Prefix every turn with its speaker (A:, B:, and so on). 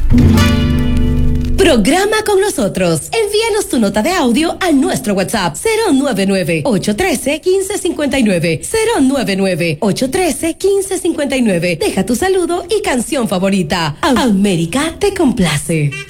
A: Programa con nosotros. Envíanos tu nota de audio a nuestro WhatsApp 099-813-1559. 099-813-1559. Deja tu saludo y canción favorita. América te complace.